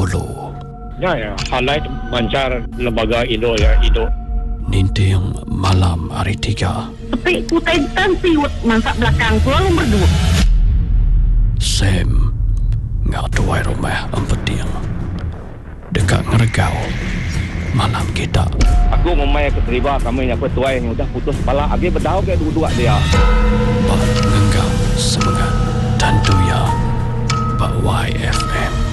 Polo. Ya, highlight mancar lembaga Indo ya, Indo. Ninting malam hari 3. Tapi kutai tan siwut mangsa belakang lalu berdua. Sam ngak tuai rumah empetiang. Dekat ngeregau malam kita. Aku memang keterima kami yang petuai yang udah putus kepala. Agi berdau ke dua-dua dia. Pak ngenggau semangat tentu ya Pak YFM.